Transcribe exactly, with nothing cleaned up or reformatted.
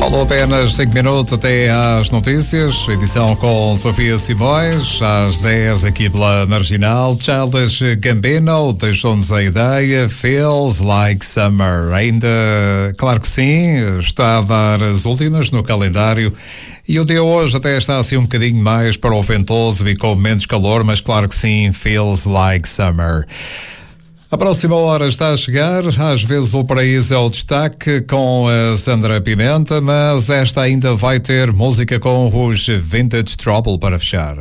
Faltam apenas cinco minutos até às notícias. Edição com Sofia Simões. Às dez aqui pela Marginal. Childish Gambino deixou-nos a ideia. Feels Like Summer. Ainda, claro que sim, está a dar as últimas no calendário. E o dia hoje até está assim um bocadinho mais para o ventoso e com menos calor, mas claro que sim, Feels Like Summer. A próxima hora está a chegar, às vezes o paraíso é o destaque com a Sandra Pimenta, mas esta ainda vai ter música com os Vintage Trouble para fechar.